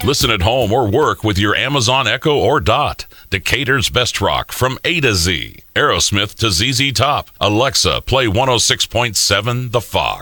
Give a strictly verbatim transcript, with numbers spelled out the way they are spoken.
Listen at home or work with your Amazon Echo or Dot. Decatur's best rock from A to Z. Aerosmith to Z Z Top. Alexa, play one oh six point seven The Fox.